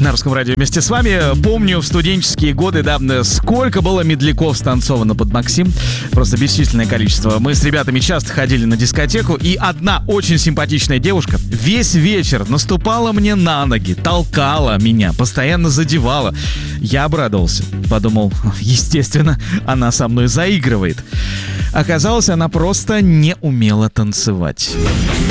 на Русском радио вместе с вами. Помню, в студенческие годы, да, сколько было медляков станцовано под Максим. Просто бесчисленное количество. Мы с ребятами часто ходили на дискотеку, и одна очень симпатичная девушка весь вечер наступала мне на ноги, толкала меня, постоянно задевала. Я обрадовался. Подумал, естественно, она со мной заигрывает. Оказалось, она просто не умела танцевать.